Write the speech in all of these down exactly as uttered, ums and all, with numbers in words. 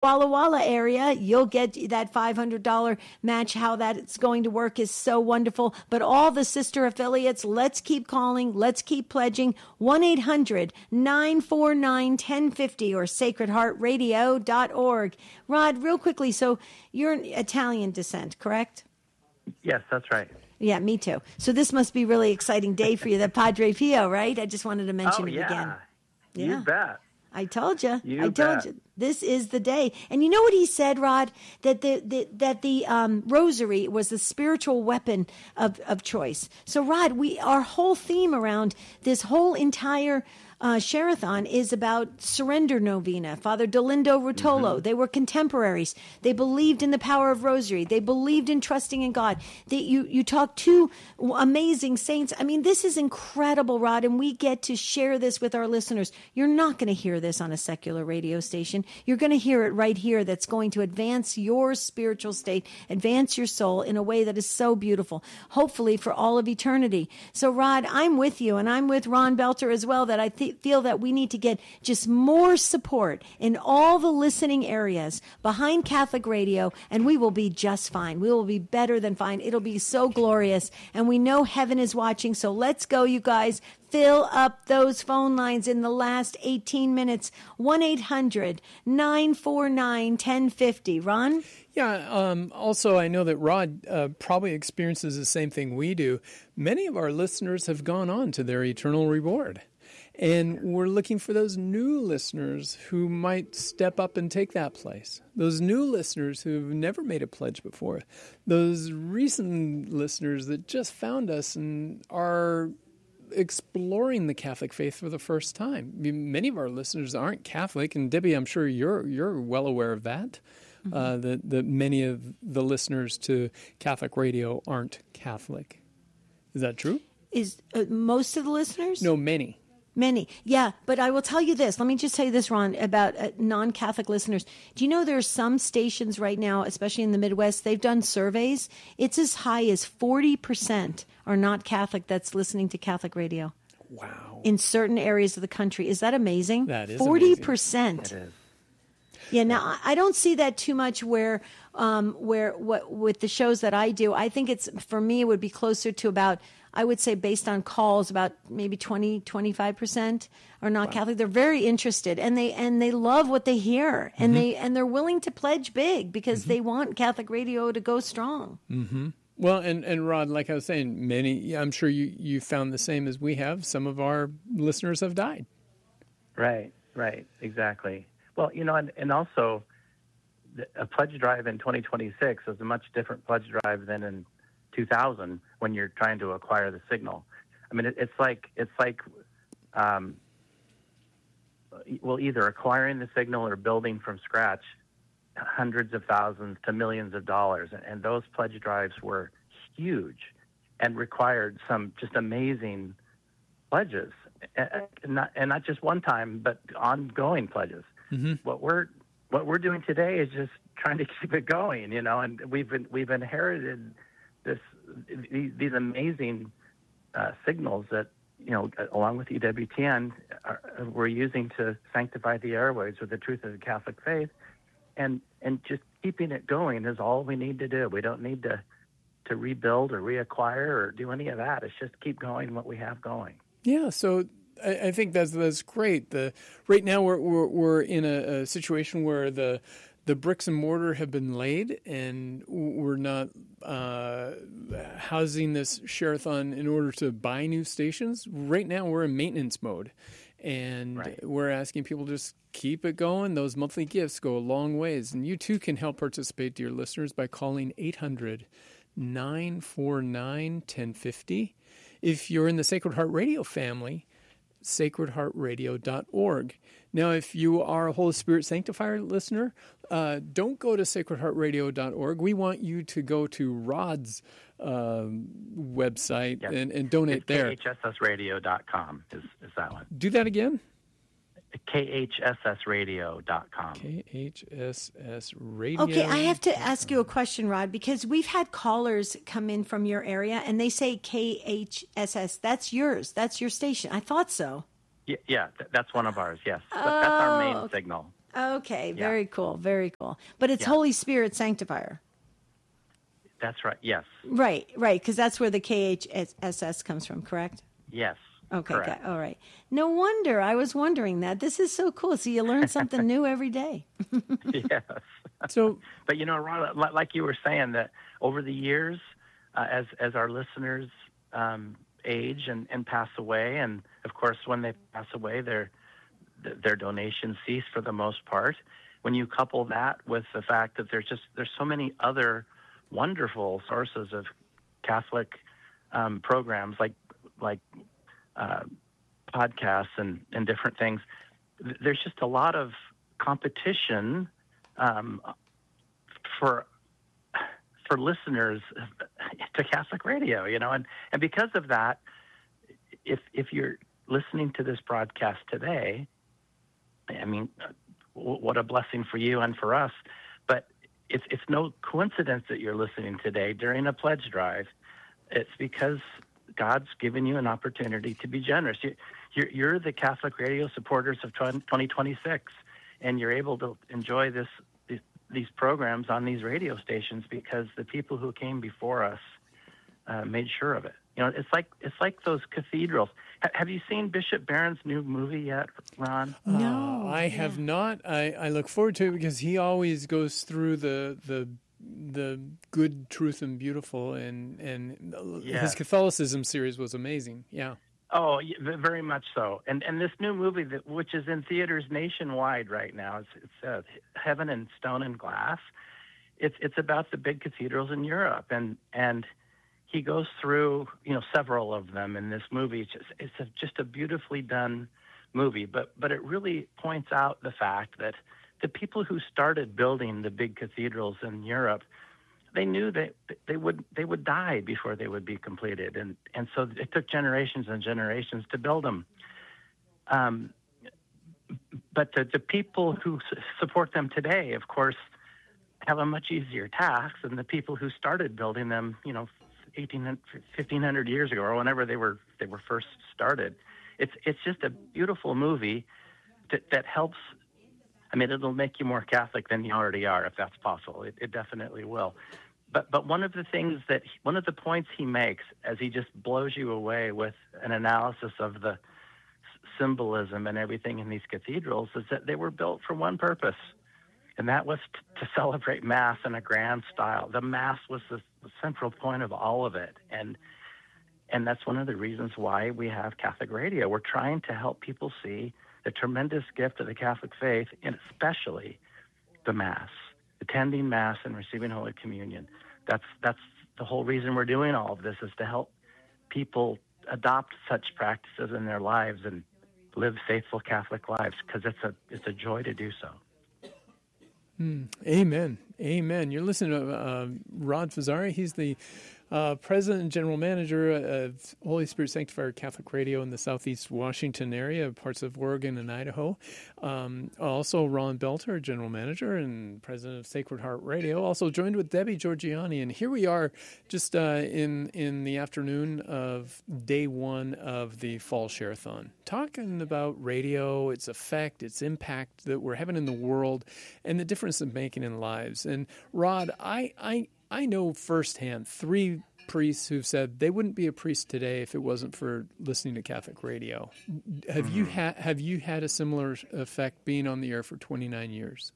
Walla Walla area, you'll get that five hundred dollars match. How that's going to work is so wonderful. But all the sister affiliates, let's keep calling. Let's keep pledging. one eight hundred nine four nine one zero five zero or sacred heart radio dot org. Rod, real quickly, so you're Italian descent, correct? Yes, that's right. Yeah, me too. So this must be a really exciting day for you, the Padre Pio, right? I just wanted to mention oh, it yeah. again. You Yeah. bet. I told you. You I told bet. you. This is the day. And you know what he said, Rod? That the, the that the um, rosary was the spiritual weapon of, of choice. So, Rod, we our whole theme around this whole entire uh, Share-a-thon is about surrender novena. Father Dolindo Rotolo, mm-hmm. they were contemporaries. They believed in the power of rosary. They believed in trusting in God. They, you, you talk to amazing saints. I mean, this is incredible, Rod, and we get to share this with our listeners. You're not going to hear this on a secular radio station. You're going to hear it right here that's going to advance your spiritual state, advance your soul in a way that is so beautiful, hopefully for all of eternity. So, Rod, I'm with you, and I'm with Ron Belter as well, that I th- feel that we need to get just more support in all the listening areas behind Catholic radio, and we will be just fine. We will be better than fine. It'll be so glorious, and we know heaven is watching, so let's go, you guys. Fill up those phone lines in the last eighteen minutes. one eight hundred nine four nine one zero five zero. Ron? Yeah, um, also I know that Rod uh, probably experiences the same thing we do. Many of our listeners have gone on to their eternal reward. And we're looking for those new listeners who might step up and take that place. Those new listeners who've never made a pledge before. Those recent listeners that just found us and are exploring the Catholic faith for the first time. I mean, many of our listeners aren't Catholic, and Debbie, I'm sure you're you're well aware of that. Mm-hmm. Uh, that that many of the listeners to Catholic radio aren't Catholic. Is that true? Is uh, most of the listeners? No, many. Many. Yeah, but I will tell you this. Let me just tell you this, Ron, about uh, non-Catholic listeners. Do you know there are some stations right now, especially in the Midwest, they've done surveys. It's as high as forty percent are not Catholic that's listening to Catholic radio. Wow. In certain areas of the country. Is that amazing? That is forty percent. amazing. It is. Yeah, now I don't see that too much where, um, where what with the shows that I do. I think it's, for me, it would be closer to about, I would say based on calls, about maybe twenty, twenty-five percent are not wow. Catholic. They're very interested, and they and they love what they hear, and mm-hmm. they and they're willing to pledge big because mm-hmm. they want Catholic radio to go strong. Mm-hmm. Well, and, and Rod, like I was saying, many, I'm sure you, you found the same as we have. Some of our listeners have died. Right, right, exactly. Well, you know, and, and also a pledge drive in twenty twenty-six is a much different pledge drive than in two thousand when you're trying to acquire the signal. I mean, it, it's like it's like, um, well, either acquiring the signal or building from scratch hundreds of thousands to millions of dollars, and, and those pledge drives were huge and required some just amazing pledges, and not, and not just one time, but ongoing pledges. Mm-hmm. What we're what we're doing today is just trying to keep it going, you know. And we've been, we've inherited this these, these amazing uh, signals that, you know, along with E W T N, are, we're using to sanctify the airwaves with the truth of the Catholic faith, and and just keeping it going is all we need to do. We don't need to to rebuild or reacquire or do any of that. It's just keep going what we have going. Yeah. So I think that's that's great. The right now we're we're, we're in a, a situation where the the bricks and mortar have been laid, and we're not uh, housing this Share-a-thon in order to buy new stations. Right now we're in maintenance mode, and right. we're asking people to just keep it going. Those monthly gifts go a long ways, and you too can help participate, dear listeners, by calling eight hundred nine four nine one zero five zero. If you're in the Sacred Heart Radio family, sacred heart radio dot org. Now, if you are a Holy Spirit Sanctifier listener, uh, don't go to sacred heart radio dot org. We want you to go to Rod's um, website yes. and, and donate it's there. K H S S radio dot com is, is that one. Do that again. K H S S radio dot com. K H S S radio. Okay, I have to ask you a question, Rod, because we've had callers come in from your area and they say K H S S. That's yours. That's your station. I thought so. Yeah, yeah th- that's one of ours, yes. But that's our main oh, signal. Okay, Yeah. very cool, very cool. But it's Yeah. Holy Spirit Sanctifier. That's right. Yes. Right, right, because that's where the K H S S comes from, correct? Yes. Okay, Correct. got, all right. No wonder. I was wondering that. This is so cool. So you learn something new every day. Yes. So, But, you know, Ron, li- like you were saying, that over the years, uh, as as our listeners um, age and, and pass away, and, of course, when they pass away, their their donations cease for the most part. When you couple that with the fact that there's just there's so many other wonderful sources of Catholic um, programs like like uh, podcasts and, and different things, there's just a lot of competition um, for for listeners to Catholic radio, you know, and, and because of that, if if you're listening to this broadcast today, I mean, what a blessing for you and for us. But it's it's no coincidence that you're listening today during a pledge drive. It's because God's given you an opportunity to be generous. You, you're, you're the Catholic radio supporters of twenty twenty-six, and you're able to enjoy this, these, these programs on these radio stations because the people who came before us uh, made sure of it. You know, it's like it's like those cathedrals. H- have you seen Bishop Barron's new movie yet, Ron? No, uh, I have not. I, I look forward to it because he always goes through the the the good, truth, and beautiful, and and Yeah. his Catholicism series was amazing. Yeah. Oh, y- v- very much so. And and this new movie, that which is in theaters nationwide right now, it's, it's uh, Heaven and Stone and Glass. It's it's about the big cathedrals in Europe, and and he goes through you know several of them in this movie. It's just, it's a, just a beautifully done movie, but but it really points out the fact that the people who started building the big cathedrals in Europe, they knew that they would they would die before they would be completed, and and so it took generations and generations to build them. Um, but the, the people who s- support them today, of course, have a much easier task than the people who started building them, you know, eighteen hundred, fifteen hundred years ago, or whenever they were they were first started. It's it's just a beautiful movie that that helps. I mean, it'll make you more Catholic than you already are, if that's possible. It, it definitely will. But but one of the things that he, one of the points he makes, as he just blows you away with an analysis of the s- symbolism and everything in these cathedrals, is that they were built for one purpose, and that was t- to celebrate Mass in a grand style. The Mass was the, the central point of all of it, and and that's one of the reasons why we have Catholic radio. We're trying to help people see the tremendous gift of the Catholic faith, and especially the Mass, attending Mass and receiving Holy Communion. That's that's the whole reason we're doing all of this, is to help people adopt such practices in their lives and live faithful Catholic lives, because it's a it's a joy to do so. Amen. Amen. You're listening to uh, Rod Fazzari. He's the uh, president and general manager of Holy Spirit Sanctifier Catholic Radio in the Southeast Washington area, parts of Oregon and Idaho. Um, also, Ron Belter, general manager and president of Sacred Heart Radio, also joined with Debbie Georgiani. And here we are just uh, in, in the afternoon of day one of the Fall Share-a-thon, talking about radio, its effect, its impact that we're having in the world, and the difference it's making in lives. And Rod, I, I, I know firsthand three priests who've said they wouldn't be a priest today if it wasn't for listening to Catholic radio. Have mm-hmm. you had have you had a similar effect being on the air for twenty-nine years?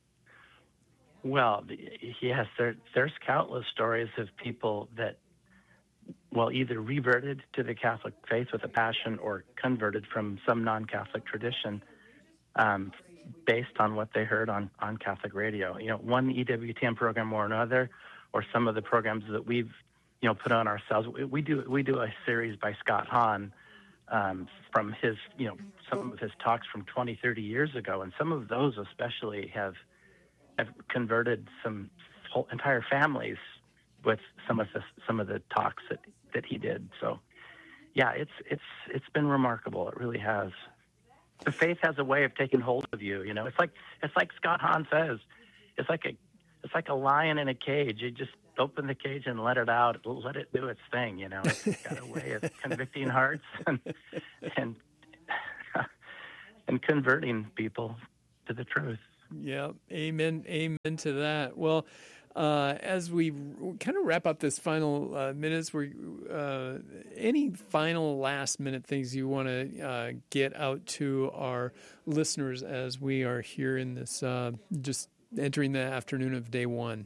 Well, yes, there, there's countless stories of people that, well, either reverted to the Catholic faith with a passion or converted from some non-Catholic tradition um, based on what they heard on, on Catholic radio. You know, one E W T N program or another, or some of the programs that we've, you know, put on ourselves. We, we do we do a series by Scott Hahn um, from his, you know, some of his talks from twenty, thirty years ago, and some of those especially have have converted some whole entire families with some of the some of the talks that, that he did. So, yeah, it's it's it's been remarkable. It really has. The faith has a way of taking hold of you. You know, it's like it's like Scott Hahn says, it's like a it's like a lion in a cage. You just open the cage and let it out. Let it do its thing. You know, it's got a way of convicting hearts and and and converting people to the truth. Yeah, amen, amen to that. Well, uh, as we kind of wrap up this final uh, minutes, we uh, any final last minute things you want to uh, get out to our listeners as we are here in this uh, just entering the afternoon of day one?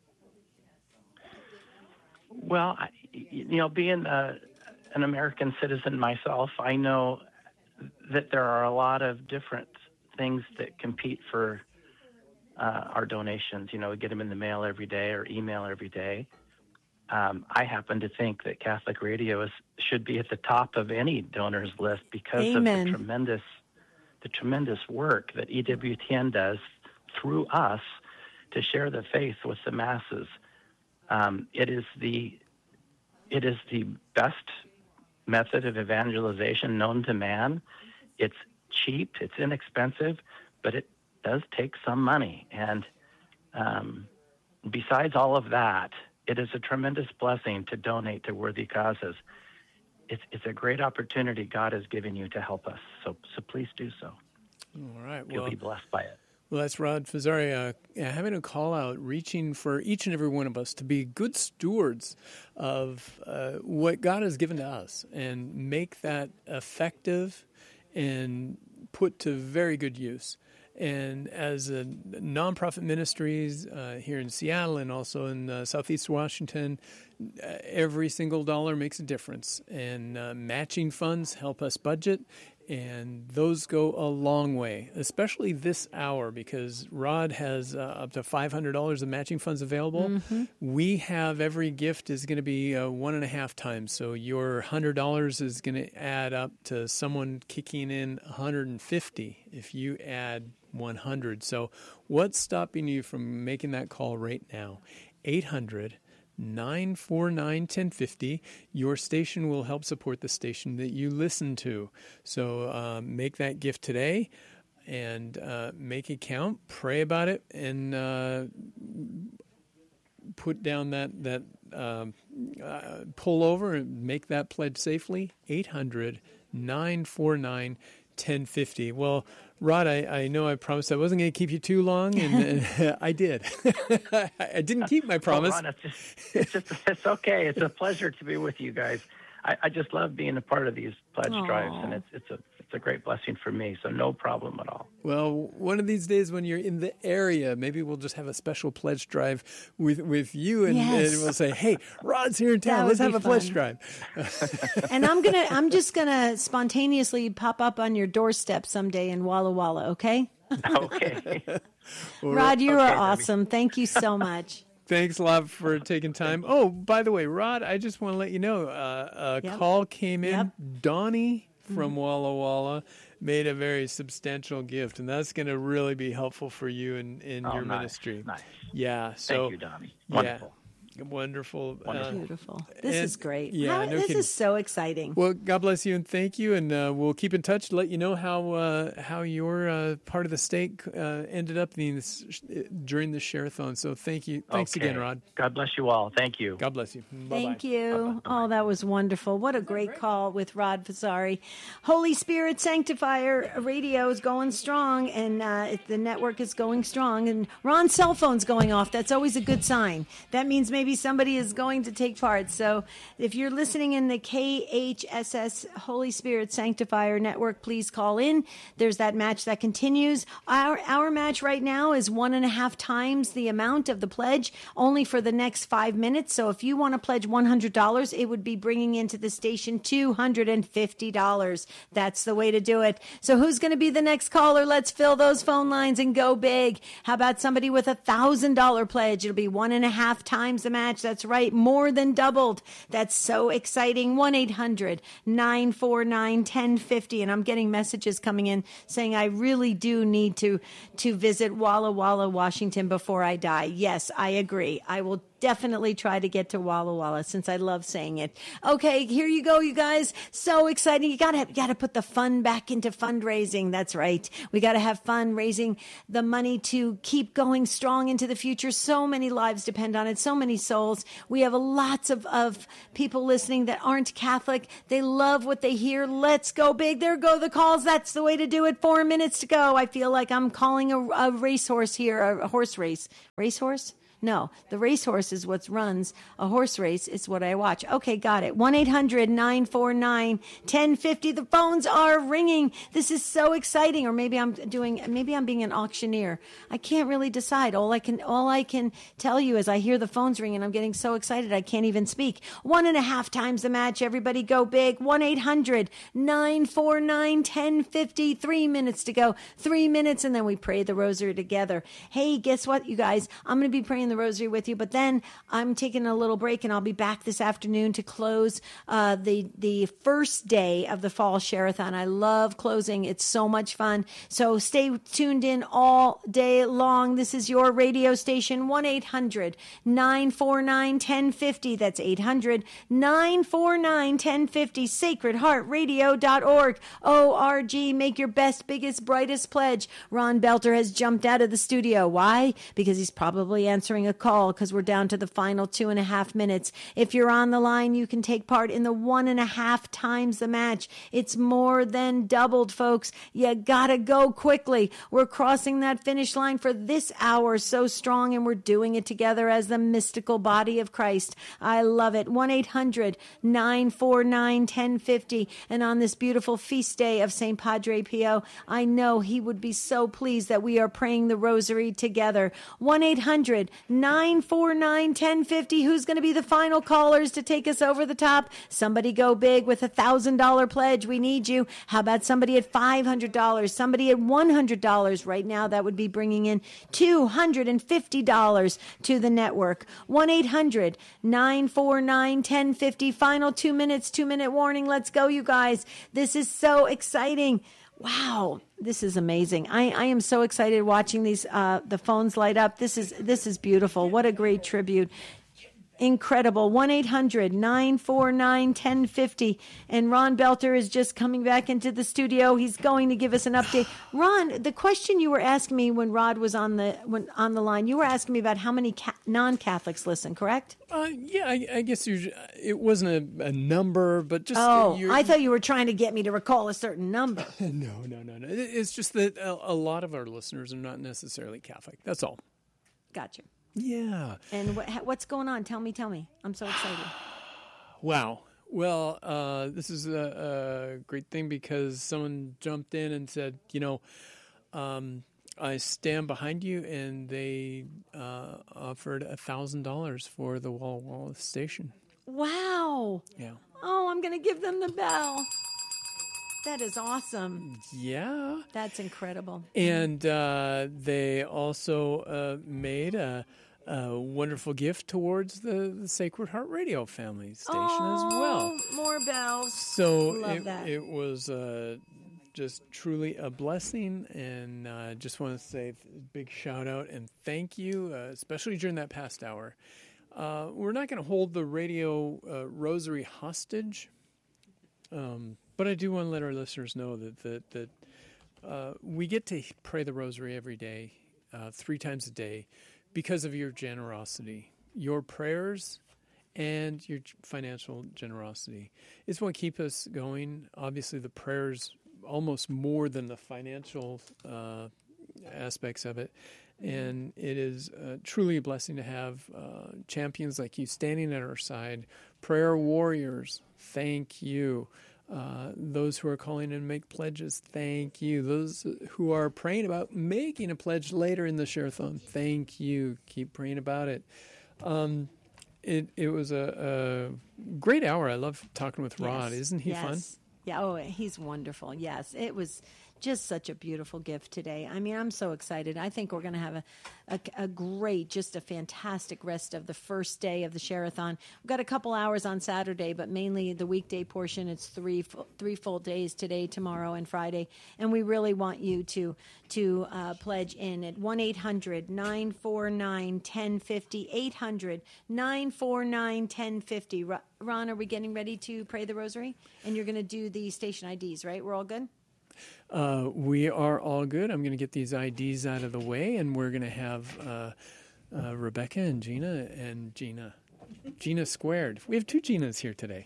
Well, I, you know, being a, an American citizen myself, I know that there are a lot of different things that compete for uh, our donations. You know, we get them in the mail every day or email every day. Um, I happen to think that Catholic Radio is, should be at the top of any donors list because Amen. of the tremendous, the tremendous work that E W T N does through us to share the faith with the masses. Um, it is the it is the best method of evangelization known to man. It's cheap, it's inexpensive, but it does take some money. And um, besides all of that, it is a tremendous blessing to donate to worthy causes. It's it's a great opportunity God has given you to help us. So so please do so. All right. You'll Well, be blessed by it. Well, that's Rod Fazzari uh, having a call out, reaching for each and every one of us to be good stewards of uh, what God has given to us and make that effective and put to very good use. And as a nonprofit ministries uh, here in Seattle and also in uh, Southeast Washington, uh, every single dollar makes a difference. And uh, matching funds help us budget. And those go a long way, especially this hour, because Rod has uh, up to five hundred dollars of matching funds available. Mm-hmm. We have every gift is going to be uh, one and a half times. So your one hundred dollars is going to add up to someone kicking in one hundred fifty dollars if you add one hundred. So what's stopping you from making that call right now? eight hundred nine four nine, one zero five zero. Your station will help support the station that you listen to. So um, make that gift today and uh, make it count. Pray about it and uh, put down that, that um, uh, pull over and make that pledge safely. eight hundred nine four nine, one zero five zero. Well, Rod, I, I know I promised I wasn't going to keep you too long, and uh, I did. I didn't keep my promise. Oh, Ron, it's, just, it's, just, it's okay. It's a pleasure to be with you guys. I, I just love being a part of these pledge Aww. drives, and it's it's a it's a great blessing for me. So no problem at all. Well, one of these days when you're in the area, maybe we'll just have a special pledge drive with with you, and, yes. and we'll say, "Hey, Rod's here in town. Let's have a fun. pledge drive." And I'm gonna I'm just gonna spontaneously pop up on your doorstep someday in Walla Walla. Okay. Okay. Rod, you okay, are awesome. Thank you so much. Thanks a lot for taking time. Oh, by the way, Rod, I just want to let you know, uh, a yep. call came in. Yep. Donnie from Walla Walla made a very substantial gift, and that's going to really be helpful for you in, in oh, your nice, ministry. Nice. Yeah. So, thank you, Donnie. Wonderful. Yeah. Wonderful. Wonderful. Uh, Beautiful. This and, is great. Yeah, How, no this kidding. is so exciting. Well, God bless you and thank you, and uh, we'll keep in touch. Let you know how uh, how your uh, part of the state uh, ended up being this, during the share-a-thon. So thank you. Thanks okay. again, Rod. God bless you all. Thank you. God bless you. Bye-bye. Thank you. Bye-bye. Oh, that was wonderful. What a great call with Rod Fazzari. Holy Spirit Sanctifier Radio is going strong, and uh, it, the network is going strong. And Ron's cell phone's going off. That's always a good sign. That means maybe somebody is going to take part. So if you're listening in the K H S S Holy Spirit Sanctifier Network, please call in. There's that match that continues. Our our match right now is one and a half times the amount of the pledge, only for the next five minutes. So if you want to pledge one hundred dollars, it would be bringing into the station two hundred fifty dollars. That's the way to do it. So who's going to be the next caller? Let's fill those phone lines and go big. How about somebody with a one thousand dollars pledge? It'll be one and a half times the match. That's right. More than doubled. That's so exciting. one eight hundred nine four nine one zero five zero. And I'm getting messages coming in saying I really do need to, to visit Walla Walla, Washington before I die. Yes, I agree. I will definitely try to get to Walla Walla since I love saying it. Okay, here you go, you guys. So exciting. You gotta, you gotta put the fun back into fundraising. That's right. We gotta have fun raising the money to keep going strong into the future. So many lives depend on it. So many souls. We have lots of, of people listening that aren't Catholic. They love what they hear. Let's go big. There go the calls. That's the way to do it. Four minutes to go. I feel like I'm calling a, a racehorse here, a, a horse race. Racehorse? No, the racehorse is what runs. A horse race is what I watch. Okay, got it. one eight hundred nine four nine one oh five oh. The phones are ringing. This is so exciting. Or maybe I'm doing, maybe I'm being an auctioneer. I can't really decide. All I can, all I can tell you is I hear the phones ringing. I'm getting so excited I can't even speak. One and a half times the match. Everybody go big. one eight hundred nine four nine one oh five oh. Three minutes to go. Three minutes, and then we pray the rosary together. Hey, guess what, you guys? I'm going to be praying the rosary with you, but then I'm taking a little break, and I'll be back this afternoon to close uh, the the first day of the fall share-a-thon. I love closing; it's so much fun. So stay tuned in all day long. This is your radio station, one eight hundred nine four nine one oh five oh. That's eight hundred nine four nine one oh five oh. sacred heart radio dot org. O R G. Make your best, biggest, brightest pledge. Ron Belter has jumped out of the studio. Why? Because he's probably answering a call because we're down to the final two and a half minutes. If you're on the line, you can take part in the one and a half times the match. It's more than doubled, folks. You gotta go quickly. We're crossing that finish line for this hour so strong, and we're doing it together as the mystical body of Christ. I love it. one eight hundred nine four nine one oh five oh. And on this beautiful feast day of Saint Padre Pio, I know he would be so pleased that we are praying the rosary together. one eight hundred nine four nine one oh five oh. Who's going to be the final callers to take us over the top? Somebody go big with a one thousand dollars pledge. We need you. How about somebody at five hundred dollars? Somebody at one hundred dollars? Right now, that would be bringing in two hundred fifty dollars to the network. one eight hundred nine four nine one oh five oh. Final two minutes, two minute warning. Let's go, you guys. This is so exciting. Wow, this is amazing. I, I am so excited watching these uh, the phones light up. This is this is beautiful. What a great tribute. Incredible. one eight hundred nine four nine one oh five oh. And Ron Belter is just coming back into the studio. He's going to give us an update. Ron, the question you were asking me when Rod was on the when on the line, you were asking me about how many ca- non-Catholics listen, correct? Uh, yeah, I, I guess you're, it wasn't a, a number, but just... Oh, I thought you were trying to get me to recall a certain number. no, no, no, no. It's just that a, a lot of our listeners are not necessarily Catholic. That's all. Gotcha. Yeah. And what, what's going on? Tell me, tell me. I'm so excited. Wow. Well, uh, this is a, a great thing because someone jumped in and said, you know, um, I stand behind you, and they uh, offered one thousand dollars for the Walla Walla station. Wow. Yeah. Oh, I'm going to give them the bell. That is awesome. Yeah. That's incredible. And uh, they also uh, made a, a wonderful gift towards the, the Sacred Heart Radio family station oh, as well. More bells. So Love it, that. it was uh, just truly a blessing. And I uh, just want to say a big shout out and thank you, uh, especially during that past hour. Uh, we're not going to hold the radio uh, rosary hostage. Um But I do want to let our listeners know that that, that uh, we get to pray the rosary every day, uh, three times a day, because of your generosity. Your prayers and your financial generosity is what keep us going. Obviously, the prayers almost more than the financial uh, aspects of it. And it is uh, truly a blessing to have uh, champions like you standing at our side, prayer warriors. Thank you. Uh, those who are calling in make pledges, thank you. Those who are praying about making a pledge later in the share-a-thon, thank you. Keep praying about it. Um, it it was a, a great hour. I love talking with Rod. Yes. Isn't he yes. fun? Yeah. Oh, he's wonderful. Yes, it was just such a beautiful gift today. I mean, I'm so excited. I think we're going to have a, a, a great, just a fantastic rest of the first day of the Share-a-thon. We've got a couple hours on Saturday, but mainly the weekday portion. It's three full, three full days today, tomorrow, and Friday. And we really want you to to uh, pledge in at one eight hundred nine four nine one oh five oh, eight hundred nine four nine one oh five oh. Ron, are we getting ready to pray the rosary? And you're going to do the station I Ds, right? We're all good? Uh, we are all good. I'm going to get these I Ds out of the way, and we're going to have uh, uh, Rebecca and Gina and Gina. Gina squared. We have two Ginas here today.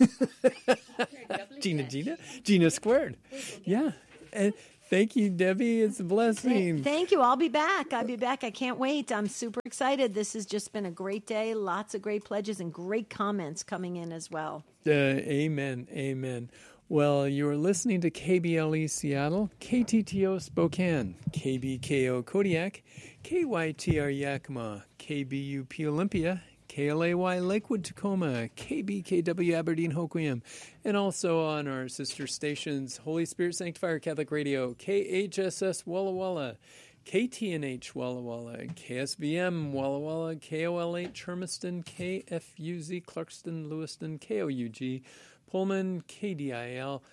Gina, Gina, Gina squared. Yeah. And thank you, Debbie. It's a blessing. Thank you. I'll be back. I'll be back. I can't wait. I'm super excited. This has just been a great day. Lots of great pledges and great comments coming in as well. Uh, amen. Amen. Well, you're listening to K B L E Seattle, K T T O Spokane, K B K O Kodiak, K Y T R Yakima, K B U P Olympia, K L A Y Lakewood Tacoma, K B K W Aberdeen Hoquiam, and also on our sister stations, Holy Spirit Sanctifier Catholic Radio, K H S S Walla Walla, K T N H Walla Walla, K S V M Walla Walla, K O L eight Hermiston, K F U Z Clarkston, Lewiston, K O U G, Pullman, K D I L,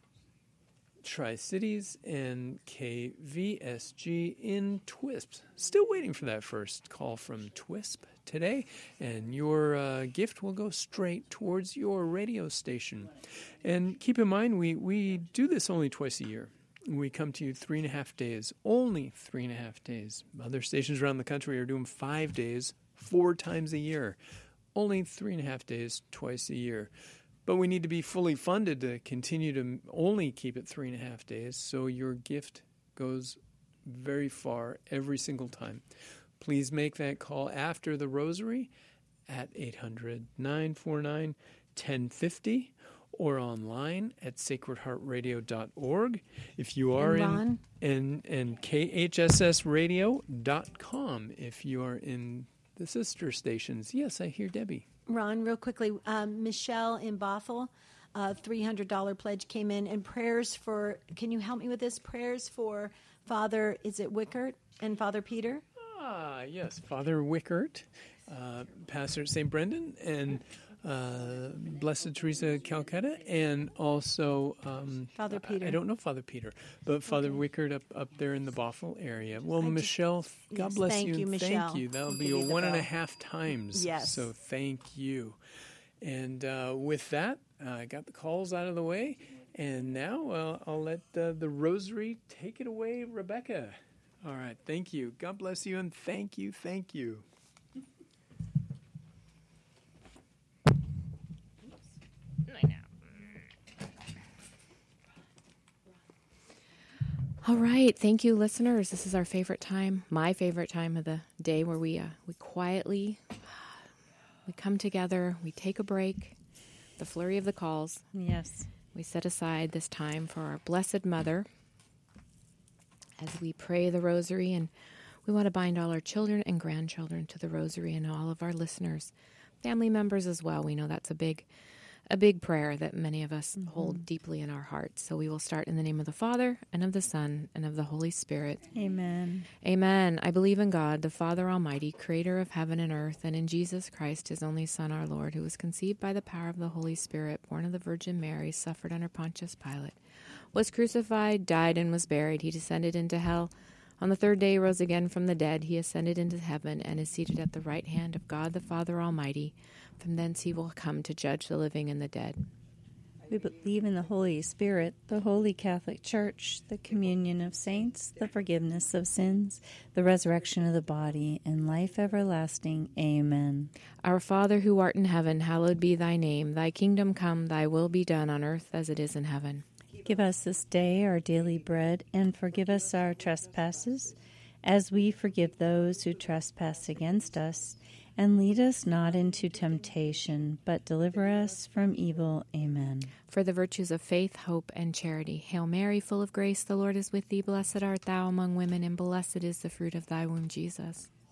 Tri-Cities, and K V S G in Twisp. Still waiting for that first call from Twisp today, and your uh, gift will go straight towards your radio station. And keep in mind, we, we do this only twice a year. We come to you three and a half days, only three and a half days. Other stations around the country are doing five days, four times a year. Only three and a half days, twice a year. But we need to be fully funded to continue to only keep it three and a half days, so your gift goes very far every single time. Please make that call after the rosary at eight hundred nine four nine one oh five oh or online at sacred heart radio dot org. If you are in, in, in K H S S radio dot com, if you are in the sister stations. Yes, I hear Debbie. Ron, real quickly, um, Michelle in Bothell, uh, three hundred dollars pledge came in, and prayers for, can you help me with this? Prayers for Father, is it Wickert and Father Peter? Ah, yes, Father Wickert, uh, pastor at Saint Brendan, and uh, Blessed Teresa Calcutta, and also um, Father Peter. I, I don't know Father Peter, but Father okay. Wickert up, up there in the Bothell area. Well, I Michelle, just, God yes, bless thank you. you And Michelle. Thank you. That'll be a one and a half times. Yes. So thank you. And uh, with that, uh, I got the calls out of the way, and now uh, I'll let uh, the rosary take it away, Rebecca. All right. Thank you. God bless you, and thank you. Thank you. All right. Thank you, listeners. This is our favorite time, my favorite time of the day, where we uh, we quietly, we come together, we take a break, the flurry of the calls. Yes. We set aside this time for our Blessed Mother as we pray the rosary, and we want to bind all our children and grandchildren to the rosary, and all of our listeners, family members as well. We know that's a big A big prayer that many of us mm-hmm. hold deeply in our hearts. So we will start in the name of the Father, and of the Son, and of the Holy Spirit. Amen. Amen. I believe in God, the Father Almighty, creator of heaven and earth, and in Jesus Christ, his only Son, our Lord, who was conceived by the power of the Holy Spirit, born of the Virgin Mary, suffered under Pontius Pilate, was crucified, died, and was buried. He descended into hell. On the third day, he rose again from the dead. He ascended into heaven and is seated at the right hand of God the Father Almighty. From thence he will come to judge the living and the dead. We believe in the Holy Spirit, the Holy Catholic Church, the communion of saints, the forgiveness of sins, the resurrection of the body, and life everlasting. Amen. Our Father who art in heaven, hallowed be thy name. Thy kingdom come, thy will be done on earth as it is in heaven. Give us this day our daily bread, and forgive us our trespasses, as we forgive those who trespass against us. And lead us not into temptation, but deliver us from evil. Amen. For the virtues of faith, hope, and charity. Hail Mary, full of grace, the Lord is with thee. Blessed art thou among women, and blessed is the fruit of thy womb, Jesus.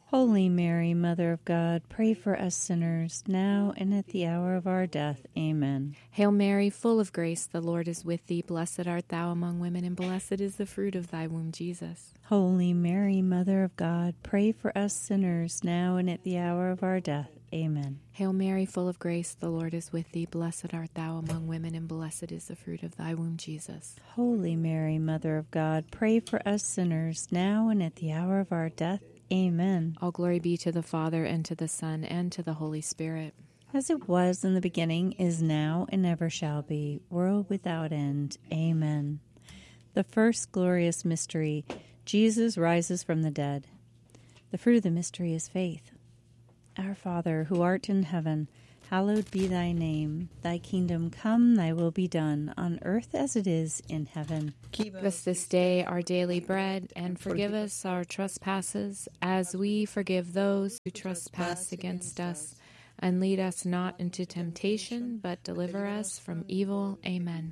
Holy Mary, Mother of God, pray for us sinners, now and at the hour of our death. Amen. Hail Mary, full of grace, the Lord is with thee. Blessed art thou among women, and blessed is the fruit of thy womb, Jesus. Holy Mary, Mother of God, pray for us sinners, now and at the hour of our death. Amen. Hail Mary, full of grace, the Lord is with thee. Blessed art thou among women, and blessed is the fruit of thy womb, Jesus. Holy Mary, Mother of God, pray for us sinners, now and at the hour of our death. Amen. All glory be to the Father, and to the Son, and to the Holy Spirit. As it was in the beginning, is now, and ever shall be, world without end. Amen. The first glorious mystery, Jesus rises from the dead. The fruit of the mystery is faith. Our Father, who art in heaven, hallowed be thy name. Thy kingdom come, thy will be done, on earth as it is in heaven. Give us this day our daily bread, and forgive us our trespasses, as we forgive those who trespass against us. And lead us not into temptation, but deliver us from evil. Amen.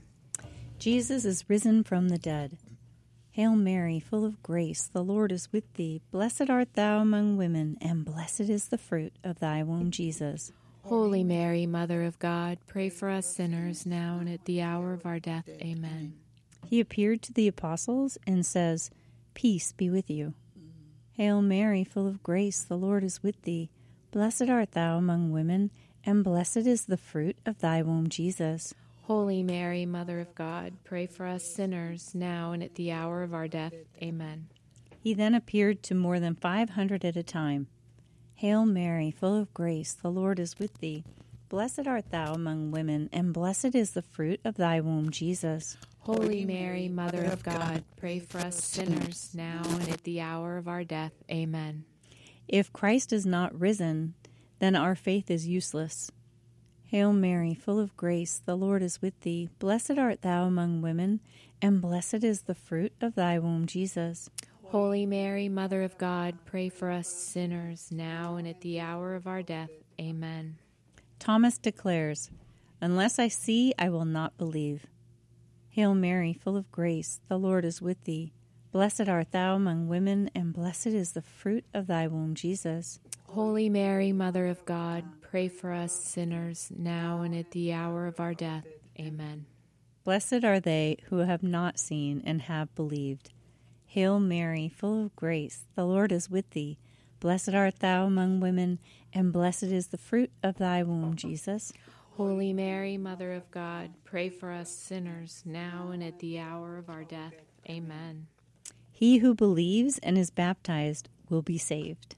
Jesus is risen from the dead. Hail Mary, full of grace, the Lord is with thee. Blessed art thou among women, and blessed is the fruit of thy womb, Jesus. Holy Mary, Mother of God, pray for us sinners, now and at the hour of our death. Amen. He appeared to the apostles and says, Peace be with you. Hail Mary, full of grace, the Lord is with thee. Blessed art thou among women, and blessed is the fruit of thy womb, Jesus. Holy Mary, Mother of God, pray for us sinners, now and at the hour of our death. Amen. He then appeared to more than five hundred at a time. Hail Mary, full of grace, the Lord is with thee. Blessed art thou among women, and blessed is the fruit of thy womb, Jesus. Holy Mary, Mother of God, pray for us sinners, now and at the hour of our death. Amen. If Christ is not risen, then our faith is useless. Hail Mary, full of grace, the Lord is with thee. Blessed art thou among women, and blessed is the fruit of thy womb, Jesus. Holy Mary, Mother of God, pray for us sinners, now and at the hour of our death. Amen. Thomas declares, Unless I see, I will not believe. Hail Mary, full of grace, the Lord is with thee. Blessed art thou among women, and blessed is the fruit of thy womb, Jesus. Holy Mary, Mother of God, pray for us sinners, now and at the hour of our death. Amen. Blessed are they who have not seen and have believed. Hail Mary, full of grace, the Lord is with thee. Blessed art thou among women, and blessed is the fruit of thy womb, Jesus. Holy Mary, Mother of God, pray for us sinners, now and at the hour of our death. Amen. He who believes and is baptized will be saved.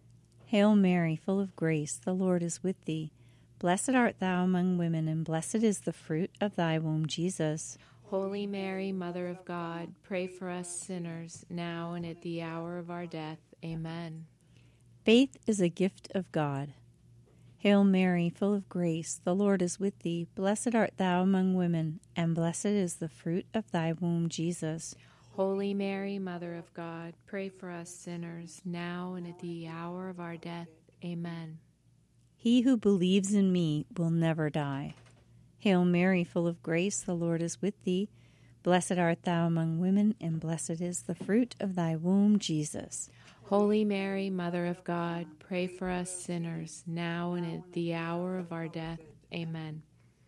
Hail Mary, full of grace, the Lord is with thee. Blessed art thou among women, and blessed is the fruit of thy womb, Jesus. Holy Mary, Mother of God, pray for us sinners, now and at the hour of our death. Amen. Faith is a gift of God. Hail Mary, full of grace, the Lord is with thee. Blessed art thou among women, and blessed is the fruit of thy womb, Jesus. Holy Mary, Mother of God, pray for us sinners, now and at the hour of our death. Amen. He who believes in me will never die. Hail Mary, full of grace, the Lord is with thee. Blessed art thou among women, and blessed is the fruit of thy womb, Jesus. Holy Mary, Mother of God, pray for us sinners, now and at the hour of our death. Amen.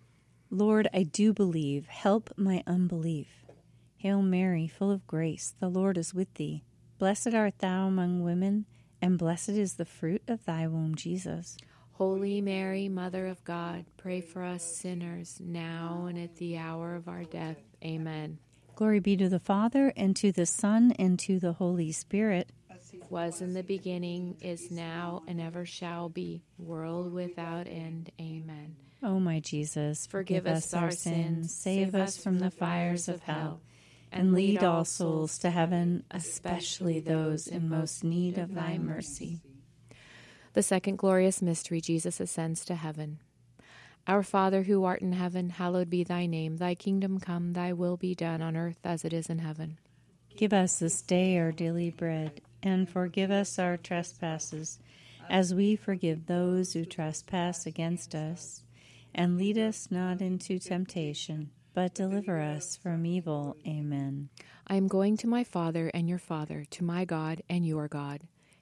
Lord, I do believe. Help my unbelief. Hail Mary, full of grace, the Lord is with thee. Blessed art thou among women, and blessed is the fruit of thy womb, Jesus. Holy Mary, Mother of God, pray for us sinners, now and at the hour of our death. Amen. Glory be to the Father, and to the Son, and to the Holy Spirit. Was in the beginning, is now, and ever shall be, world without end. Amen. O my Jesus, forgive us our sins, save us from the fires of hell, and lead all souls to heaven, especially those in most need of thy mercy. The second glorious mystery, Jesus ascends to heaven. Our Father, who art in heaven, hallowed be thy name. Thy kingdom come, thy will be done on earth as it is in heaven. Give us this day our daily bread, and forgive us our trespasses, as we forgive those who trespass against us. And lead us not into temptation, but deliver us from evil. Amen. I am going to my Father and your Father, to my God and your God.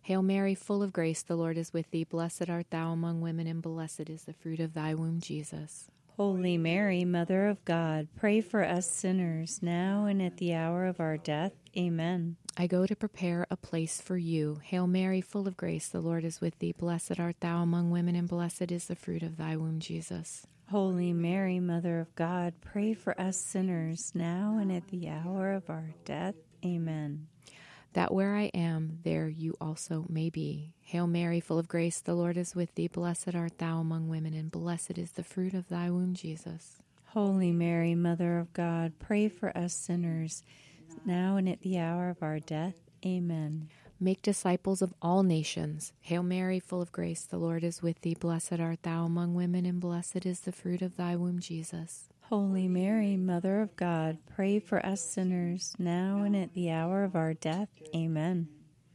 Hail Mary, full of grace, the Lord is with thee. Blessed art thou among women, and blessed is the fruit of thy womb, Jesus. Holy Mary, Mother of God, pray for us sinners, now and at the hour of our death. Amen. I go to prepare a place for you. Hail Mary, full of grace, the Lord is with thee. Blessed art thou among women, and blessed is the fruit of thy womb, Jesus. Holy Mary, Mother of God, pray for us sinners, now and at the hour of our death. Amen. That where I am, there you also may be. Hail Mary, full of grace, the Lord is with thee. Blessed art thou among women, and blessed is the fruit of thy womb, Jesus. Holy Mary, Mother of God, pray for us sinners, now and at the hour of our death. Amen. Make disciples of all nations. Hail Mary, full of grace, the Lord is with thee. Blessed art thou among women, and blessed is the fruit of thy womb, Jesus. Holy Mary, Mother of God, pray for us sinners, now and at the hour of our death. Amen.